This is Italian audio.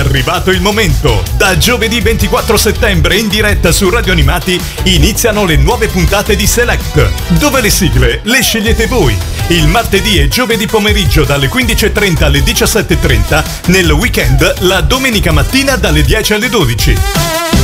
arrivato il momento. Da giovedì 24 settembre in diretta su Radio Animati iniziano le nuove puntate di Select, dove le sigle le scegliete voi. Il martedì e giovedì pomeriggio dalle 15.30 alle 17.30, nel weekend la domenica mattina dalle 10 alle 12.